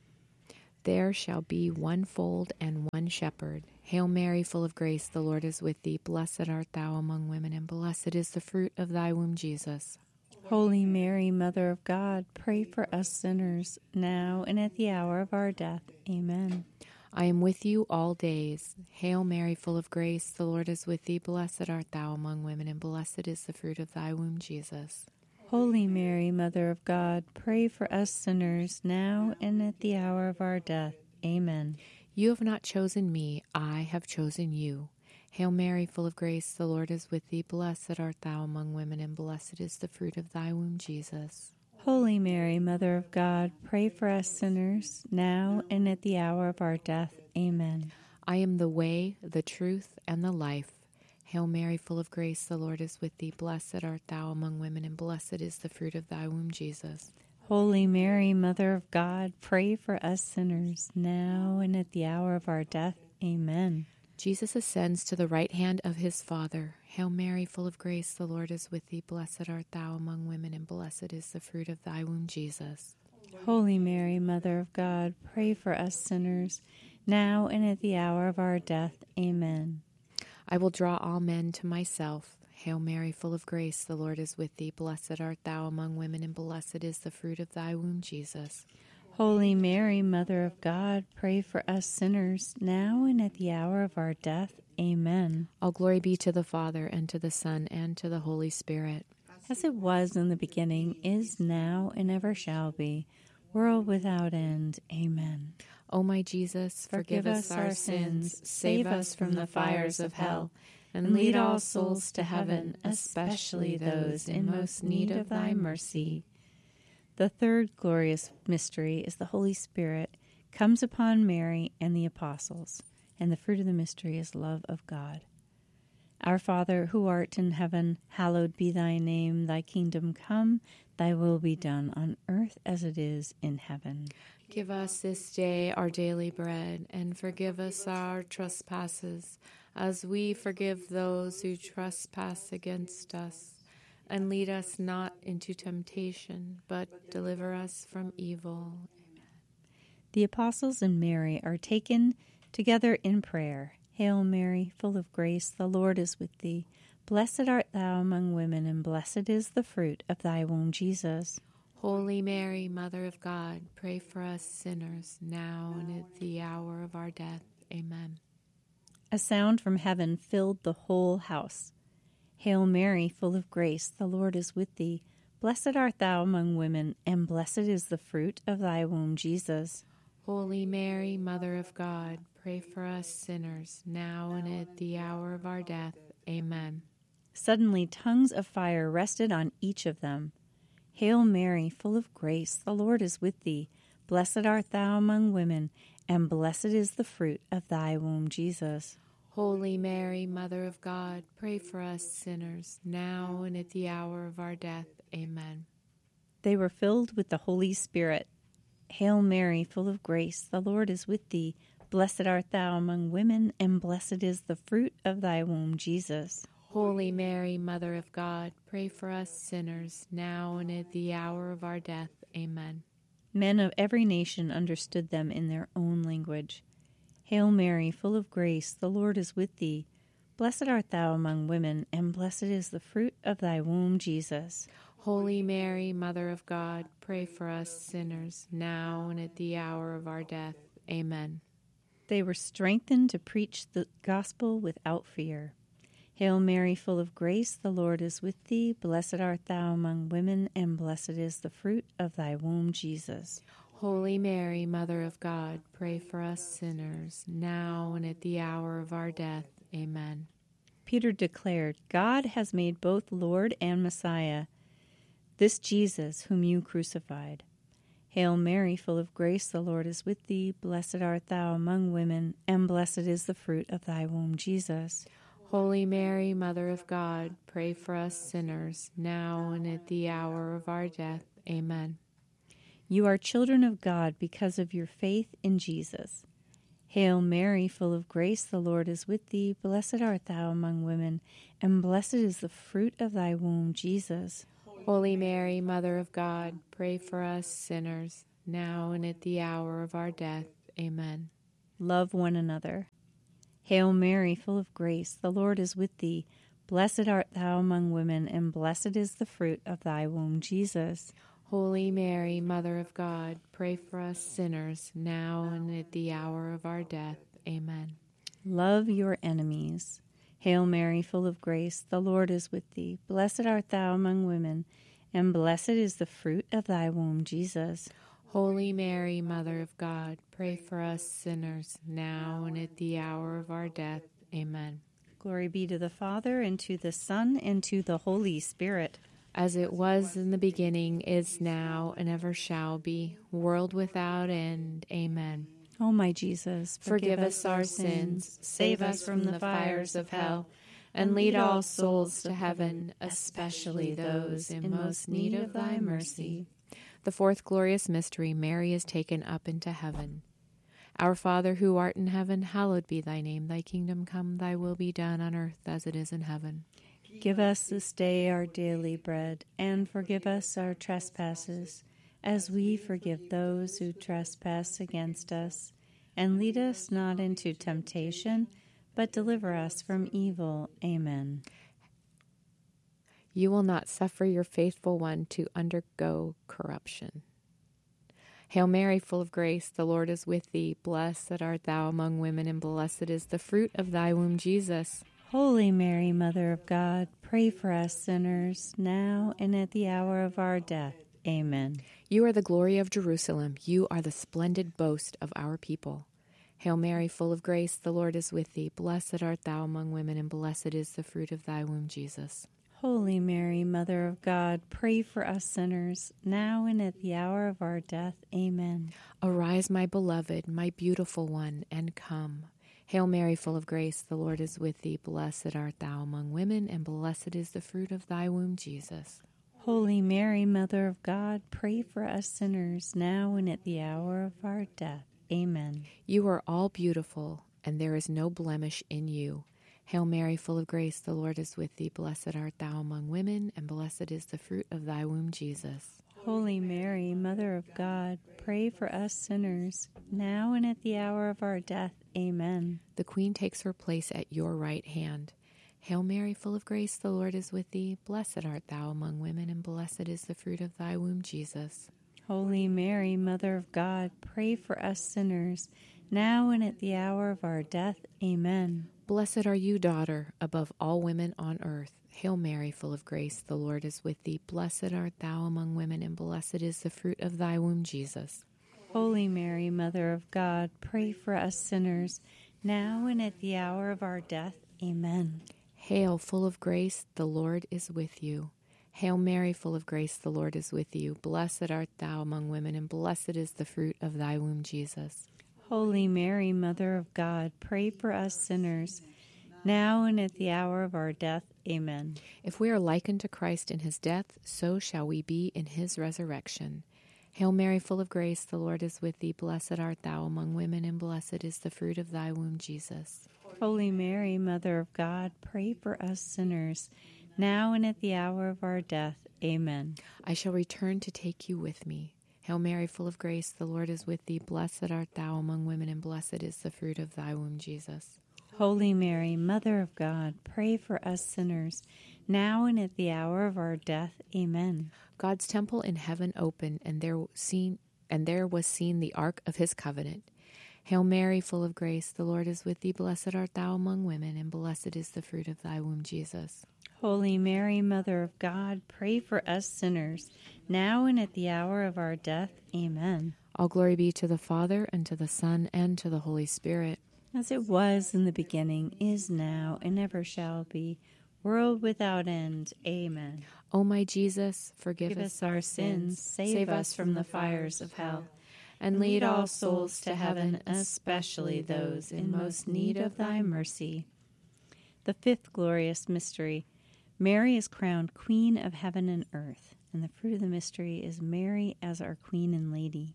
There shall be one fold and one shepherd. Hail Mary, full of grace, the Lord is with thee. Blessed art thou among women, and blessed is the fruit of thy womb, Jesus. Holy Mary, Mother of God, pray for us sinners, now and at the hour of our death. Amen. I am with you all days. Hail Mary, full of grace, the Lord is with thee. Blessed art thou among women, and blessed is the fruit of thy womb, Jesus. Holy Mary, Mother of God, pray for us sinners, now and at the hour of our death. Amen. You have not chosen me, I have chosen you. Hail Mary, full of grace, the Lord is with thee. Blessed art thou among women, and blessed is the fruit of thy womb, Jesus. Holy Mary, Mother of God, pray for us sinners, now and at the hour of our death. Amen. I am the way, the truth, and the life. Hail Mary, full of grace, the Lord is with thee. Blessed art thou among women, and blessed is the fruit of thy womb, Jesus. Holy Mary, Mother of God, pray for us sinners, now and at the hour of our death. Amen. Jesus ascends to the right hand of his Father. Hail Mary, full of grace, the Lord is with thee. Blessed art thou among women, and blessed is the fruit of thy womb, Jesus. Holy Mary, Mother of God, pray for us sinners, now and at the hour of our death. Amen. I will draw all men to myself. Hail Mary, full of grace, the Lord is with thee. Blessed art thou among women, and blessed is the fruit of thy womb, Jesus. Holy Mary, Mother of God, pray for us sinners, now and at the hour of our death. Amen. All glory be to the Father, and to the Son, and to the Holy Spirit. As it was in the beginning, is now, and ever shall be, world without end. Amen. O my Jesus, forgive, forgive us our sins, save us from the fires of hell, and lead all souls to heaven, especially those in most need of thy mercy. The third glorious mystery is the Holy Spirit comes upon Mary and the apostles, and the fruit of the mystery is love of God. Our Father, who art in heaven, hallowed be thy name. Thy kingdom come, thy will be done on earth as it is in heaven. Give us this day our daily bread, and forgive us our trespasses, as we forgive those who trespass against us. And lead us not into temptation, but deliver us from evil. Amen. The apostles and Mary are taken together in prayer. Hail Mary, full of grace, the Lord is with thee. Blessed art thou among women, and blessed is the fruit of thy womb, Jesus. Holy Mary, Mother of God, pray for us sinners, now and at the hour of our death. Amen. A sound from heaven filled the whole house. Hail Mary, full of grace, the Lord is with thee. Blessed art thou among women, and blessed is the fruit of thy womb, Jesus. Holy Mary, Mother of God, pray for us sinners, now and at the hour of our death. Amen. Suddenly tongues of fire rested on each of them. Hail Mary, full of grace, the Lord is with thee. Blessed art thou among women, and blessed is the fruit of thy womb, Jesus. Holy Mary, Mother of God, pray for us sinners, now and at the hour of our death. Amen. They were filled with the Holy Spirit. Hail Mary, full of grace, the Lord is with thee. Blessed art thou among women, and blessed is the fruit of thy womb, Jesus. Holy Mary, Mother of God, pray for us sinners, now and at the hour of our death. Amen. Men of every nation understood them in their own language. Hail Mary, full of grace, the Lord is with thee. Blessed art thou among women, and blessed is the fruit of thy womb, Jesus. Holy Mary, Mother of God, pray for us sinners, now and at the hour of our death. Amen. They were strengthened to preach the gospel without fear. Hail Mary, full of grace, the Lord is with thee. Blessed art thou among women, and blessed is the fruit of thy womb, Jesus. Holy Mary, Mother of God, pray for us sinners, now and at the hour of our death. Amen. Peter declared, God has made both Lord and Messiah, this Jesus whom you crucified. Hail Mary, full of grace, the Lord is with thee. Blessed art thou among women, and blessed is the fruit of thy womb, Jesus. Holy Mary, Mother of God, pray for us sinners, now and at the hour of our death. Amen. You are children of God because of your faith in Jesus. Hail Mary, full of grace, the Lord is with thee. Blessed art thou among women, and blessed is the fruit of thy womb, Jesus. Holy Mary, Mother of God, pray for us sinners, now and at the hour of our death. Amen. Love one another. Hail Mary, full of grace, the Lord is with thee. Blessed art thou among women, and blessed is the fruit of thy womb, Jesus. Holy Mary, Mother of God, pray for us sinners, now and at the hour of our death. Amen. Love your enemies. Hail Mary, full of grace, the Lord is with thee. Blessed art thou among women, and blessed is the fruit of thy womb, Jesus. Holy Mary, Mother of God, pray for us sinners, now and at the hour of our death. Amen. Glory be to the Father, and to the Son, and to the Holy Spirit. As it was in the beginning, is now, and ever shall be, world without end. Amen. O my Jesus, forgive, forgive us our sins, save us from the fires of hell, and lead all souls to heaven, especially those in most need of thy mercy. The fourth glorious mystery, Mary is taken up into heaven. Our Father, who art in heaven, hallowed be thy name. Thy kingdom come, thy will be done on earth as it is in heaven. Give us this day our daily bread, and forgive us our trespasses, as we forgive those who trespass against us. And lead us not into temptation, but deliver us from evil. Amen. You will not suffer your faithful one to undergo corruption. Hail Mary, full of grace, the Lord is with thee. Blessed art thou among women, and blessed is the fruit of thy womb, Jesus. Holy Mary, Mother of God, pray for us sinners, now and at the hour of our death. Amen. You are the glory of Jerusalem. You are the splendid boast of our people. Hail Mary, full of grace, the Lord is with thee. Blessed art thou among women, and blessed is the fruit of thy womb, Jesus. Holy Mary, Mother of God, pray for us sinners, now and at the hour of our death. Amen. Arise, my beloved, my beautiful one, and come. Hail Mary, full of grace, the Lord is with thee. Blessed art thou among women, and blessed is the fruit of thy womb, Jesus. Holy Mary, Mother of God, pray for us sinners, now and at the hour of our death. Amen. You are all beautiful, and there is no blemish in you. Hail Mary, full of grace, the Lord is with thee. Blessed art thou among women, and blessed is the fruit of thy womb, Jesus. Holy Mary, Mother of God, pray for us sinners, now and at the hour of our death. Amen. The Queen takes her place at your right hand. Hail Mary, full of grace, the Lord is with thee. Blessed art thou among women, and blessed is the fruit of thy womb, Jesus. Holy Mary, Mother of God, pray for us sinners, now and at the hour of our death. Amen. Blessed are you, daughter, above all women on earth. Hail Mary, full of grace, the Lord is with thee. Blessed art thou among women, and blessed is the fruit of thy womb, Jesus. Holy Mary, Mother of God, pray for us sinners, now and at the hour of our death. Amen. Hail, full of grace, the Lord is with you. Hail Mary, full of grace, the Lord is with you. Blessed art thou among women, and blessed is the fruit of thy womb, Jesus. Holy Mary, Mother of God, pray for us sinners, now and at the hour of our death. Amen. If we are likened to Christ in his death, so shall we be in his resurrection. Hail Mary, full of grace, the Lord is with thee. Blessed art thou among women, and blessed is the fruit of thy womb, Jesus. Holy Mary, Mother of God, pray for us sinners, now and at the hour of our death. Amen. I shall return to take you with me. Hail Mary, full of grace, the Lord is with thee. Blessed art thou among women, and blessed is the fruit of thy womb, Jesus. Holy Mary, Mother of God, pray for us sinners, now and at the hour of our death. Amen. God's temple in heaven opened, and there seen and there was seen the ark of his covenant. Hail Mary, full of grace, the Lord is with thee. Blessed art thou among women, and blessed is the fruit of thy womb, Jesus. Holy Mary, Mother of God, pray for us sinners, now and at the hour of our death. Amen. All glory be to the Father, and to the Son, and to the Holy Spirit. As it was in the beginning, is now, and ever shall be, world without end. Amen. O my Jesus, forgive Give us us our sins, save us from the fires of hell, and lead all souls to heaven, especially those in most need of thy mercy. The fifth glorious mystery, Mary is crowned Queen of heaven and earth, and the fruit of the mystery is Mary as our Queen and Lady.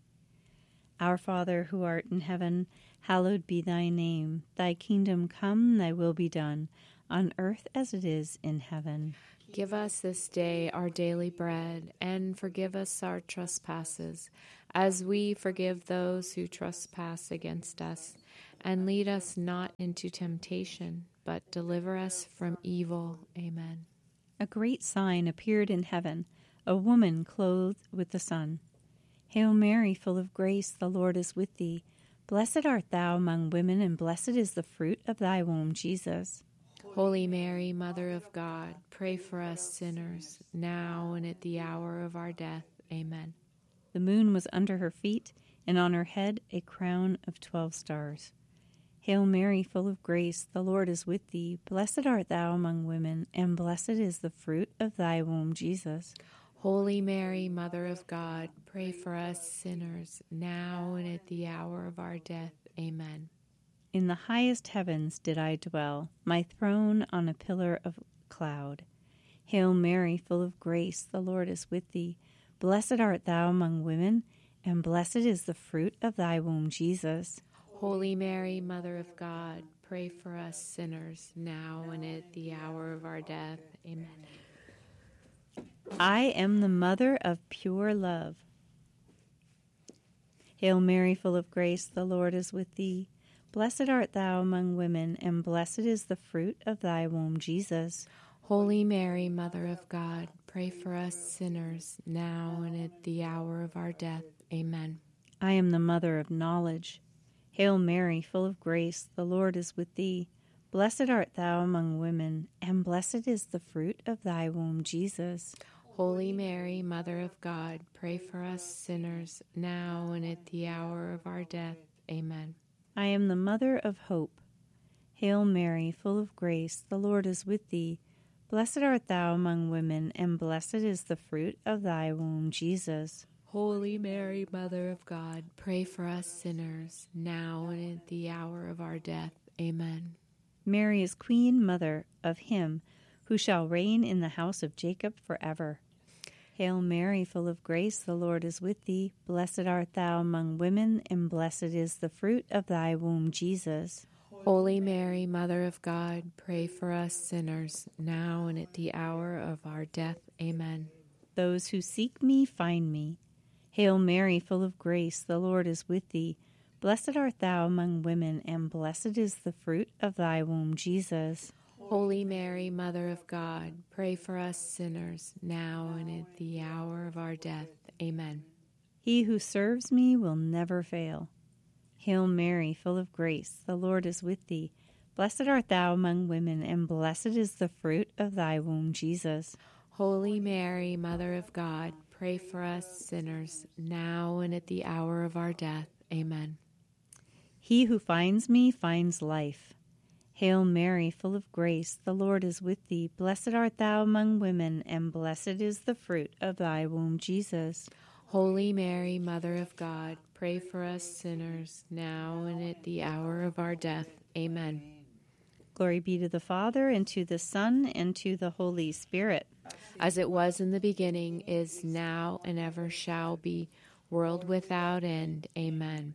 Our Father, who art in heaven, hallowed be thy name. Thy kingdom come, thy will be done, on earth as it is in heaven. Give us this day our daily bread, and forgive us our trespasses, as we forgive those who trespass against us. And lead us not into temptation, but deliver us from evil. Amen. A great sign appeared in heaven, a woman clothed with the sun. Hail Mary, full of grace, the Lord is with thee. Blessed art thou among women, and blessed is the fruit of thy womb, Jesus. Holy Mary, Mother of God, pray for us sinners, now and at the hour of our death. Amen. The moon was under her feet, and on her head a crown of twelve stars. Hail Mary, full of grace, the Lord is with thee. Blessed art thou among women, and blessed is the fruit of thy womb, Jesus. Holy Mary, Mother of God, pray for us sinners, now and at the hour of our death. Amen. In the highest heavens did I dwell, my throne on a pillar of cloud. Hail Mary, full of grace, the Lord is with thee. Blessed art thou among women, and blessed is the fruit of thy womb, Jesus. Holy Mary, Mother of God, pray for us sinners, now and at the hour of our death. Amen. I am the mother of pure love. Hail Mary, full of grace, the Lord is with thee. Blessed art thou among women, and blessed is the fruit of thy womb, Jesus. Holy Mary, Mother of God, pray for us sinners, now and at the hour of our death. Amen. I am the mother of knowledge. Hail Mary, full of grace, the Lord is with thee. Blessed art thou among women, and blessed is the fruit of thy womb, Jesus. Holy Mary, Mother of God, pray for us sinners, now and at the hour of our death. Amen. I am the mother of hope. Hail Mary, full of grace, the Lord is with thee. Blessed art thou among women, and blessed is the fruit of thy womb, Jesus. Holy Mary, Mother of God, pray for us sinners, now and at the hour of our death. Amen. Mary is Queen Mother of him who shall reign in the house of Jacob forever. Hail Mary, full of grace, the Lord is with thee. Blessed art thou among women, and blessed is the fruit of thy womb, Jesus. Holy Mary, Mother of God, pray for us sinners, now and at the hour of our death. Amen. Those who seek me find me. Hail Mary, full of grace, the Lord is with thee. Blessed art thou among women, and blessed is the fruit of thy womb, Jesus. Holy Mary, Mother of God, pray for us sinners, now and at the hour of our death. Amen. He who serves me will never fail. Hail Mary, full of grace, the Lord is with thee. Blessed art thou among women, and blessed is the fruit of thy womb, Jesus. Holy Mary, Mother of God, pray for us sinners, now and at the hour of our death. Amen. He who finds me finds life. Hail Mary, full of grace, the Lord is with thee. Blessed art thou among women, and blessed is the fruit of thy womb, Jesus. Holy Mary, Mother of God, pray for us sinners, now and at the hour of our death. Amen. Glory be to the Father, and to the Son, and to the Holy Spirit. As it was in the beginning, is now, and ever shall be, world without end. Amen.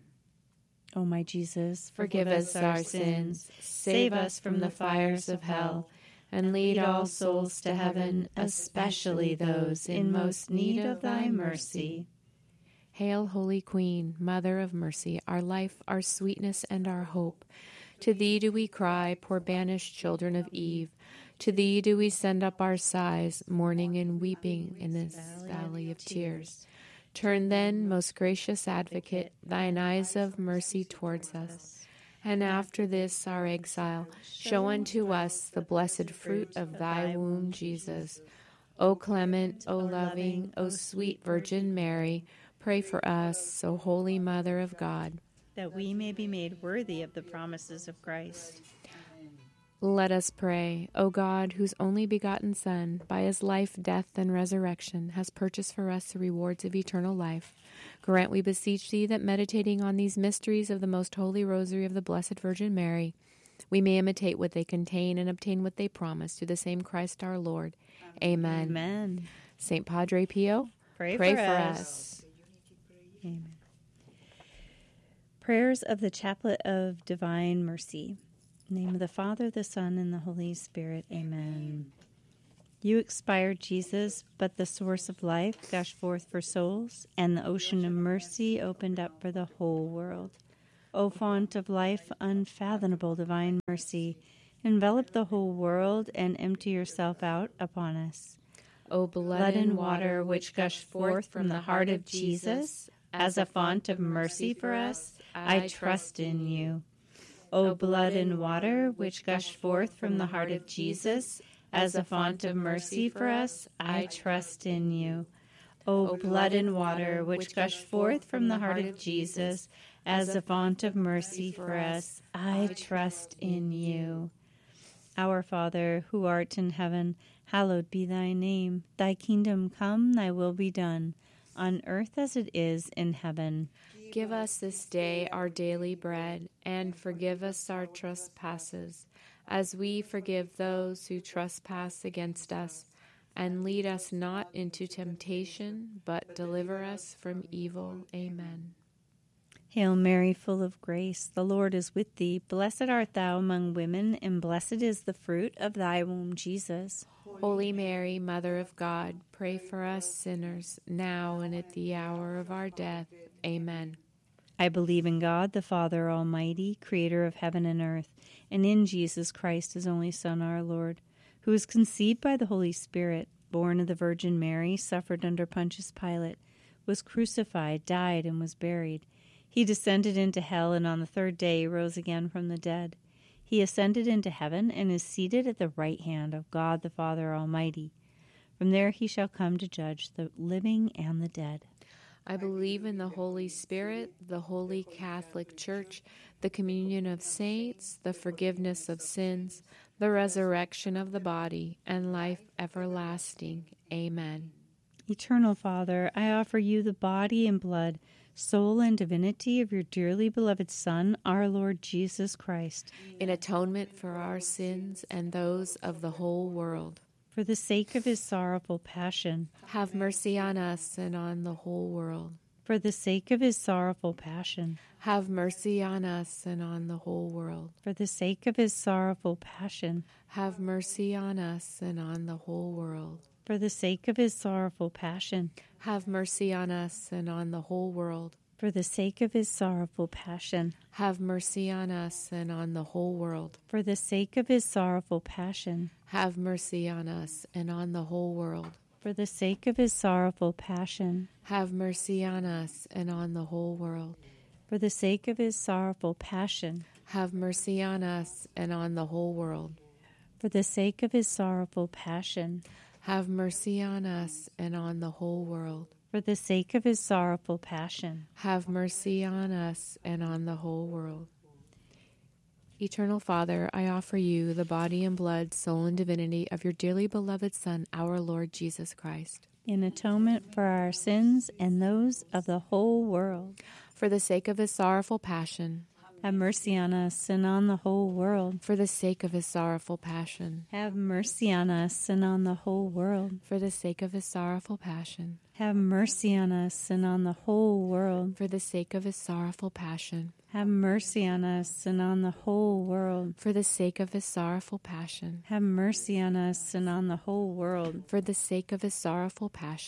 O my Jesus, forgive us our sins, save us from the fires of hell, and lead all souls to heaven, especially those in most need of thy mercy. Hail, Holy Queen, Mother of mercy, our life, our sweetness, and our hope. To thee do we cry, poor banished children of Eve. To thee do we send up our sighs, mourning and weeping in this valley of tears. Turn then, most gracious Advocate, thine eyes of mercy towards us, and after this our exile, show unto us the blessed fruit of thy womb, Jesus. O clement, O loving, O sweet Virgin Mary, pray for us, O Holy Mother of God, that we may be made worthy of the promises of Christ. Let us pray. O God, whose only begotten Son, by his life, death, and resurrection, has purchased for us the rewards of eternal life, grant, we beseech thee, that meditating on these mysteries of the most holy rosary of the Blessed Virgin Mary, we may imitate what they contain and obtain what they promise, through the same Christ our Lord. Amen. Amen. Saint Padre Pio, Pray, pray for, for us. us. Amen. Prayers of the Chaplet of Divine Mercy. In the name of the Father, the Son, and the Holy Spirit. Amen. You expired, Jesus, but the source of life gushed forth for souls, and the ocean of mercy opened up for the whole world. O font of life, unfathomable divine mercy, envelop the whole world and empty yourself out upon us. O blood and water which gushed forth from the heart of Jesus, as a font of mercy for us, I trust in you. O blood and water which gushed forth from the heart of Jesus, as a font of mercy for us, I trust in you. O blood and water which gushed forth from the heart of Jesus, as a font of mercy for us, I trust in you. Our Father, who art in heaven, hallowed be thy name. Thy kingdom come, thy will be done, on earth as it is in heaven. give us this day our daily bread, and forgive us our trespasses, as we forgive those who trespass against us. And lead us not into temptation, but deliver us from evil. Amen. Hail Mary, full of grace, the Lord is with thee. Blessed art thou among women, and blessed is the fruit of thy womb, Jesus. Holy Mary, Mother of God, pray for us sinners, now and at the hour of our death. Amen. I believe in God, the Father Almighty, creator of heaven and earth, and in Jesus Christ, his only Son, our Lord, who was conceived by the Holy Spirit, born of the Virgin Mary, suffered under Pontius Pilate, was crucified, died, and was buried. He descended into hell, and on the third day rose again from the dead. He ascended into heaven and is seated at the right hand of God the Father Almighty. From there he shall come to judge the living and the dead. I believe in the Holy Spirit, the Holy Catholic Church, the communion of saints, the forgiveness of sins, the resurrection of the body, and life everlasting. Amen. Eternal Father, I offer you the body and blood, soul and divinity of your dearly beloved Son, our Lord Jesus Christ, in atonement for our sins and those of the whole world. for the sake of his sorrowful passion, Have mercy on us and on the whole world. for the sake of his sorrowful passion, Have mercy on us and on the whole world. for the sake of his sorrowful passion, Have mercy on us and on the whole world. for the sake of his sorrowful passion, Have mercy on us and on the whole world. for the sake of his sorrowful passion, Have mercy on us and on the whole world. for the sake of his sorrowful passion, Have mercy on us and on the whole world. for the sake of his sorrowful passion, Have mercy on us and on the whole world. for the sake of his sorrowful passion, Have mercy on us and on the whole world. for the sake of his sorrowful passion, Have mercy on us and on the whole world. for the sake of his sorrowful passion. Have mercy on us and on the whole world. Eternal Father, I offer you the body and blood, soul and divinity of your dearly beloved Son, our Lord Jesus Christ, in atonement for our sins and those of the whole world. for the sake of his sorrowful passion. Have mercy on us and on the whole world. For the sake of his sorrowful passion. Have mercy on us and on the whole world. For the sake of his sorrowful passion. Have mercy on us and on the whole world. For the sake of his sorrowful passion. Have mercy on us and on the whole world. For the sake of his sorrowful passion. Have mercy on us and on the whole world. For the sake of his sorrowful passion.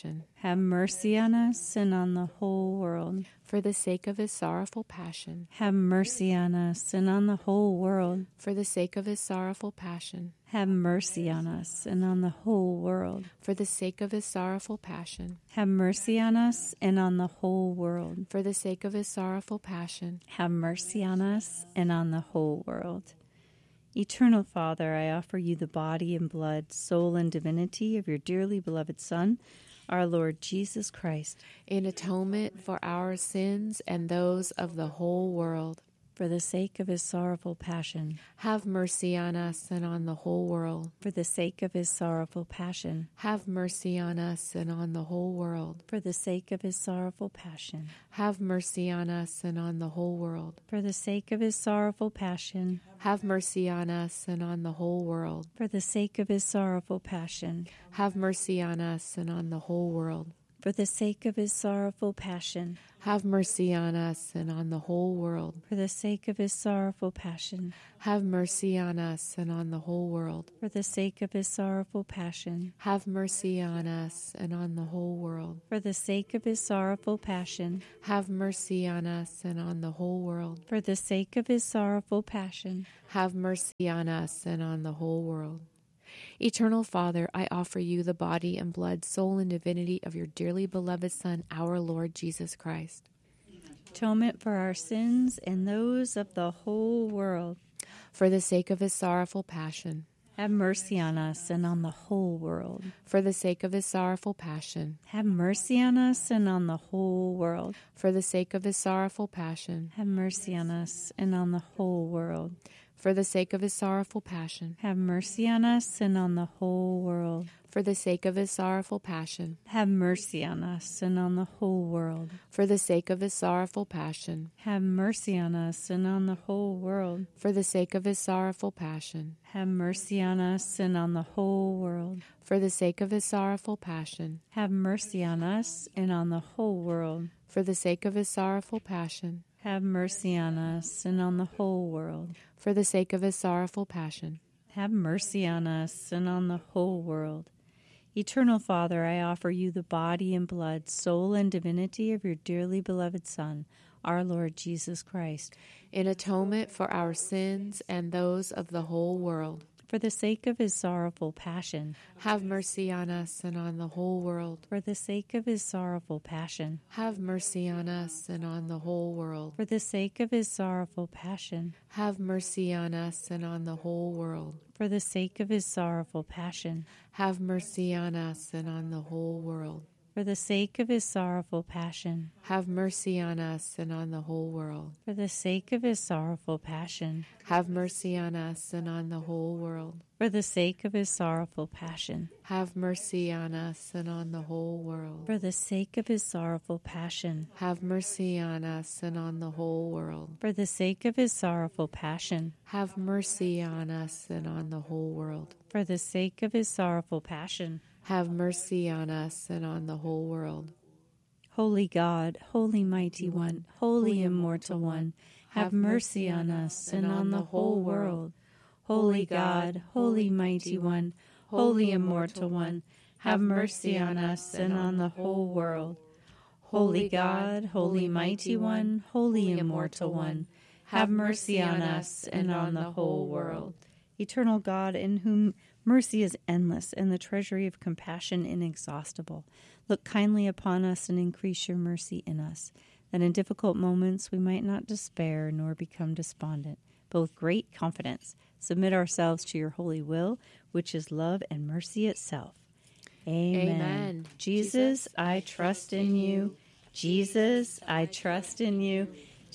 Have mercy on us and on the whole world. For the sake of his sorrowful passion. Have mercy on us and on the whole world. For the sake of his sorrowful passion. Have mercy on us and on the whole world. For the sake of his sorrowful passion. Have mercy on us and on the whole world. For the sake of his sorrowful passion. Have mercy on us and on the whole world. Eternal Father, I offer you the body and blood, soul and divinity of your dearly beloved Son, our Lord Jesus Christ, in atonement for our sins and those of the whole world. For the sake of his sorrowful passion. Have mercy on us and on the whole world. For the sake of his sorrowful passion. Have mercy on us and on the whole world. For the sake of his sorrowful passion. Have mercy on us and on the whole world. For the sake of his sorrowful passion. Have mercy on us and on the whole world. For the sake of his sorrowful passion. Have mercy on us and on the whole world. For the sake of his sorrowful passion. Have mercy on us and on the whole world. For the sake of his sorrowful passion. Have mercy on us and on the whole world. For the sake of his sorrowful passion. Have mercy on us and on the whole world. For the sake of his sorrowful passion. Have mercy on us and on the whole world. For the sake of his sorrowful passion. Have mercy on us and on the whole world. Eternal Father, I offer you the body and blood, soul and divinity of your dearly beloved Son, our Lord Jesus Christ. Atonement for our sins and those of the whole world. For the sake of his sorrowful passion. Have mercy on us and on the whole world. For the sake of his sorrowful passion. Have mercy on us and on the whole world. For the sake of his sorrowful passion. Have mercy on us and on the whole world. For the sake of his sorrowful passion. Have mercy on us and on the whole world. For the sake of his sorrowful passion. Have mercy on us and on the whole world. For the sake of his sorrowful passion. Have mercy on us and on the whole world. For the sake of his sorrowful passion. Have mercy on us and on the whole world. For the sake of his sorrowful passion. Have mercy on us and on the whole world. For the sake of his sorrowful passion. Have mercy on us and on the whole world. For the sake of his sorrowful passion. Have mercy on us and on the whole world. Eternal Father, I offer you the body and blood, soul and divinity of your dearly beloved Son, our Lord Jesus Christ, in atonement for our sins and those of the whole world. For the sake of his sorrowful passion. Have mercy on us and on the whole world. For the sake of his sorrowful passion. Have mercy on us and on the whole world. For the sake of his sorrowful passion. Have mercy on us and on the whole world. For the sake of his sorrowful passion. Have mercy on us and on the whole world. For the sake of his sorrowful passion. Have mercy on us and on the whole world. For the sake of his sorrowful passion. Have mercy on us and on the whole world. For the sake of his sorrowful passion. Have mercy on us and on the whole world. For the sake of his sorrowful passion. Have mercy on us and on the whole world. For the sake of his sorrowful passion. Have mercy on us and on the whole world. For the sake of his sorrowful passion. Have mercy on us and on the whole world. Holy God, Holy Mighty One, Holy Immortal One, have mercy on us and on the whole world. Holy God, Holy Mighty One, Holy Immortal One, have mercy on us and on the whole world. Holy God, Holy Mighty One, Holy Immortal One, have mercy on us and on the whole world. Eternal God, in whom mercy is endless and the treasury of compassion inexhaustible, look kindly upon us and increase your mercy in us, that in difficult moments we might not despair nor become despondent, but with great confidence submit ourselves to your holy will, which is love and mercy itself. Amen. Amen. Jesus, I trust in you. Jesus, I trust in you.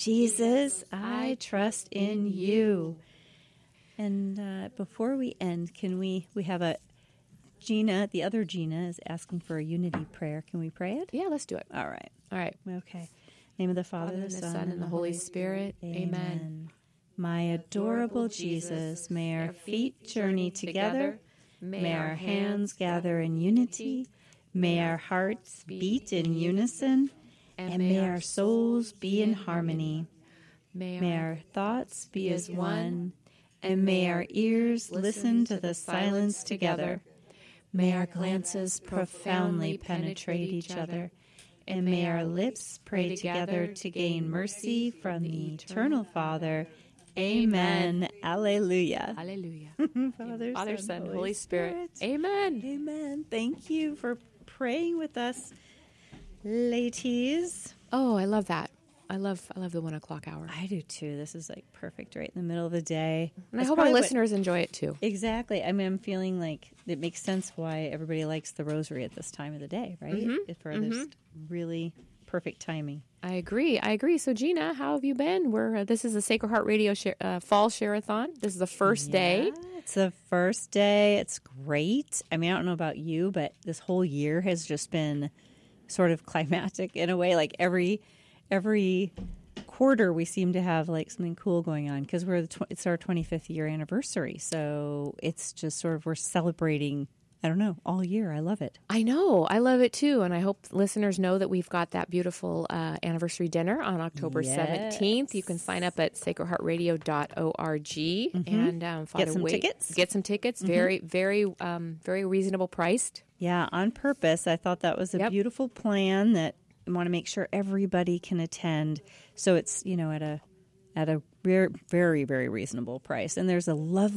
Jesus, I trust in you. And uh, before we end, can we, we have a, Gina, the other Gina is asking for a unity prayer. Can we pray it? Yeah, let's do it. All right. All right. Okay. Name of the Father, Father, the Son, and the Holy Spirit. Amen. My adorable Jesus, may our feet journey together. May our hands gather in unity. May our hearts beat in unison. And may our souls be in harmony. May our thoughts be as one. And may our ears listen to the silence together. May our glances profoundly penetrate each other, and may our lips pray together to gain mercy from the eternal Father. Amen. Alleluia. Hallelujah. Father, Father, Son, Son, Holy Spirit. Amen. Amen. Thank you for praying with us, ladies. Oh, I love that. I love I love the one o'clock hour. I do too. This is like perfect right in the middle of the day. And I That's hope our probably what- listeners enjoy it too. Exactly. I mean, I'm feeling like it makes sense why everybody likes the rosary at this time of the day, right? Mm-hmm. For this really perfect timing. I agree. I agree. So, Gina, how have you been? We're uh, this is the Sacred Heart Radio share, uh, Fall Share-a-thon. This is the first day. Yeah, it's the first day. It's great. I mean, I don't know about you, but this whole year has just been sort of climactic in a way. Like every every quarter, we seem to have like something cool going on because we're the tw- it's our twenty-fifth year anniversary. So it's just sort of we're celebrating. I don't know, all year. I love it. I know. I love it too. And I hope listeners know that we've got that beautiful uh, anniversary dinner on October Yes. seventeenth. You can sign up at sacred heart radio dot org mm-hmm. and um, Get some Wade- tickets. Get some tickets. Mm-hmm. Very, very, um, very reasonable priced. Yeah, on purpose. I thought that was a Yep. beautiful plan that I want to make sure everybody can attend. So it's, you know, at a at a very, very, very reasonable price. And there's a lovely